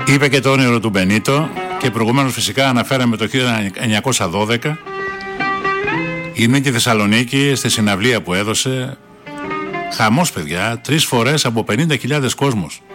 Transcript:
Είπε και το όνειρο του Μπενίτο και προηγουμένως φυσικά αναφέραμε το 1912. Είναι και η Θεσσαλονίκη στη συναυλία που έδωσε. Χαμός, παιδιά, 3 φορές από 50.000 κόσμος.